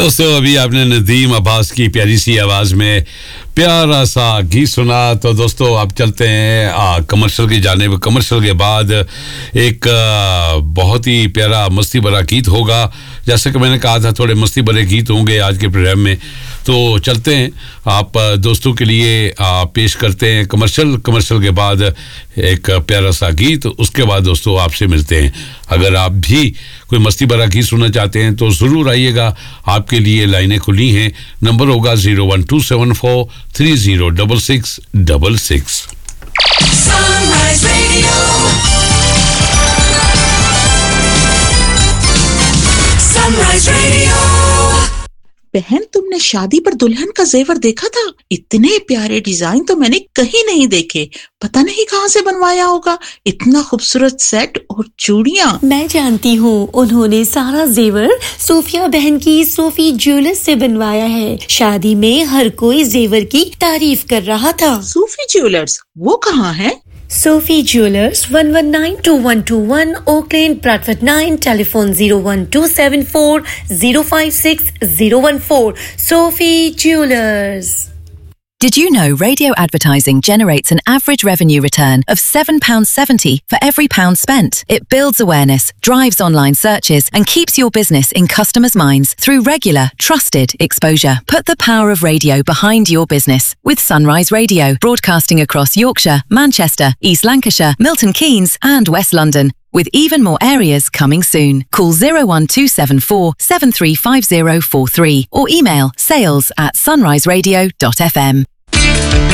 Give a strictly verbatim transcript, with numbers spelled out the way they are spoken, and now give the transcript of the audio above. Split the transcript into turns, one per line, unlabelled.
दोस्तों अभी आपने नदीम अब्बास की प्यारी सी आवाज़ में प्यारा सा गीत सुना। तो दोस्तों आप चलते हैं कमर्शियल की जानिब। कमर्शियल के बाद एक आ, बहुत ही प्यारा मस्ती भरा गीत होगा। जैसे कि मैंने कहा था थोड़े मस्ती भरे गीत होंगे आज के प्रोग्राम में। तो चलते हैं आप दोस्तों के लिए आ, पेश करते हैं कमर्शियल। कमर्शियल के बाद एक प्यारा सा गीत, उसके बाद दोस्तों आपसे मिलते हैं। अगर आप भी कोई मस्ती भरा गीत सुनना चाहते हैं तो ज़रूर आइएगा, आपके लिए लाइनें खुली हैं। नंबर होगा zero one two seven four three zero double six double six.
Sunrise Radio, Sunrise Radio।
बहन, तुमने शादी पर दुल्हन का जेवर देखा था? इतने प्यारे डिजाइन तो मैंने कहीं नहीं देखे। पता नहीं कहाँ से बनवाया होगा। इतना खूबसूरत सेट और चूड़ियाँ।
मैं जानती हूँ, उन्होंने सारा जेवर सोफिया बहन की सोफी ज्वेलर्स से बनवाया है। शादी में हर कोई जेवर की तारीफ कर रहा था।
सोफी ज्वेलर्स वो कहाँ है?
Sophie Jewelers, one one nine two one two one, Oak Lane, Bradford nine, telephone zero one two seven four zero five six zero one four. Sophie Jewelers.
Did you know radio advertising generates an average revenue return of seven pounds seventy for every pound spent? It builds awareness, drives online searches, and keeps your business in customers' minds through regular, trusted exposure. Put the power of radio behind your business with Sunrise Radio, broadcasting across Yorkshire, Manchester, East Lancashire, Milton Keynes, and West London, with even more areas coming soon. Call zero one two seven four seven three five zero four three or email sales at sunriseradio dot f m.